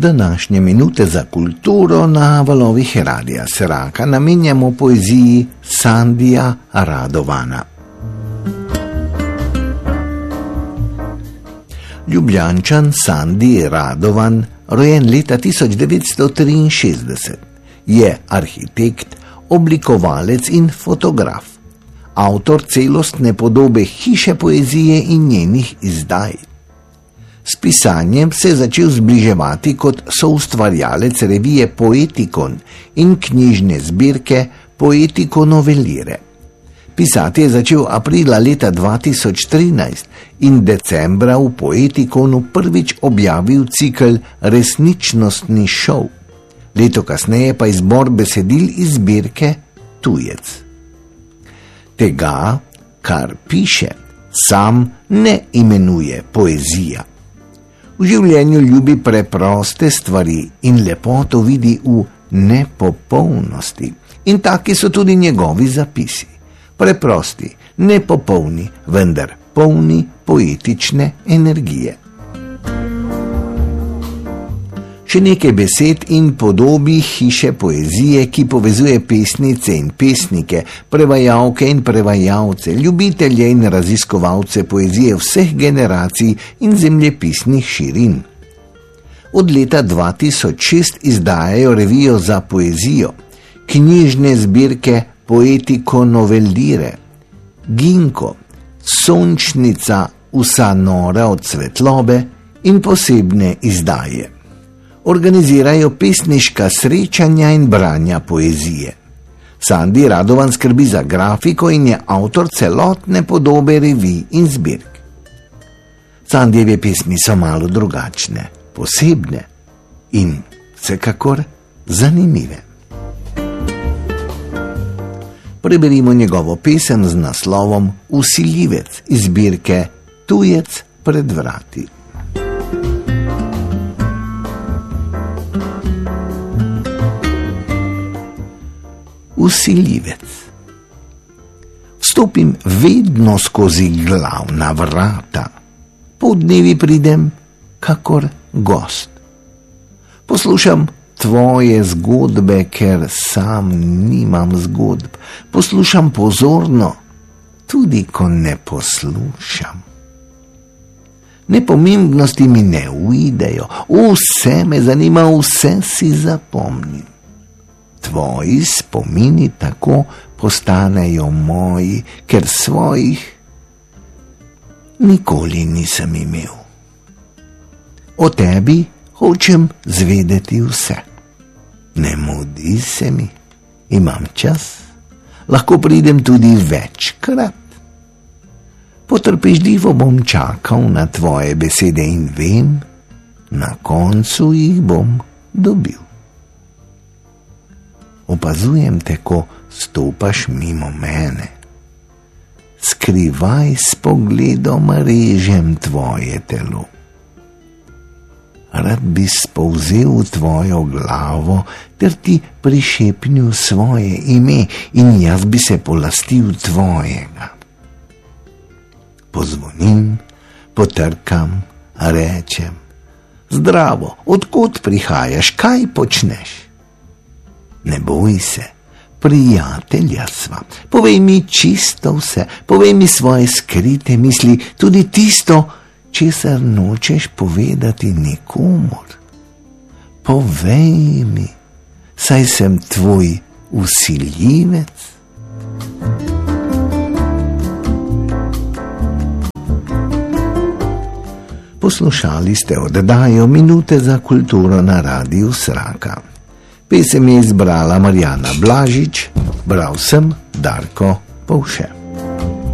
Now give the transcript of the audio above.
Današnje minute za kulturo na valovih Radia Sraka namenjamo poeziji Sandija Radovana. Ljubljančan Sandi Radovan, rojen leta 1963, je arhitekt, oblikovalec in fotograf, avtor celostne podobe hiše poezije in njenih izdaj. S pisanjem se je začel zbliževati kot soustvarjalec revije Poetikon in knjižne zbirke Poetiko novelire. Pisati je začel aprila leta 2013 in decembra v Poetikonu prvič objavil cikel Resničnostni šov. Leto kasneje pa izbor besedil iz zbirke Tujec. Tega, kar piše, sam ne imenuje poezija. V življenju ljubi preproste stvari in lepoto vidi v nepopolnosti. In taki so tudi njegovi zapisi. Preprosti, nepopolni, vendar polni poetične energije. Še nekaj besed in podobi hiše poezije, ki povezuje pesnice in pesnike, prevajalke in prevajalce, ljubitelje in raziskovalce poezije vseh generacij in zemljepisnih širin. Od leta 2006 izdajajo revijo za poezijo, knjižne zbirke Poetiko novelire, Ginko, Sončnica, Vsa nora od svetlobe in posebne izdaje. Organizirajo pesniška srečanja in branja poezije. Sandi Radovan skrbi za grafiko in je avtor celotne podobe revij in zbirk. Sandijeve pesmi so malo drugačne, posebne in vsekakor zanimive. Preberimo njegovo pesem z naslovom Vsiljivec iz zbirke Tujec pred vrati. Vsiljivec. Vstopim vedno skozi glavna vrata. Po dnevi pridem kakor gost. Poslušam tvoje zgodbe, ker sam nimam zgodb. Poslušam pozorno, tudi ko ne poslušam. Nepomembnosti mi ne uidejo, vse me zanima, vse si zapomnim. Tvoji spomini tako postanejo moji, ker svojih nikoli nisem imel. O tebi hočem zvedeti vse. Ne mudi se mi, imam čas, lahko pridem tudi večkrat. Potrpežljivo bom čakal na tvoje besede in vem, na koncu jih bom dobil. Opazujem te, ko stopaš mimo mene. Skrivaj s pogledom režem tvoje telo. Rad bi spolzel tvojo glavo ter ti prišepnil svoje ime in jaz bi se polastil tvojega. Pozvonim, potrkam, rečem: zdravo, odkot prihajaš, kaj počneš? Ne boj se, prijatelja sva, povej mi čisto vse, povej mi svoje skrite misli, tudi tisto, česar nočeš povedati nikomur. Povej mi, saj sem tvoj vsiljivec. Poslušali ste oddajo Minute za kulturo na Radiu Sraka. Pesem je izbrala Marjana Blažič, bral sem Darko Povše.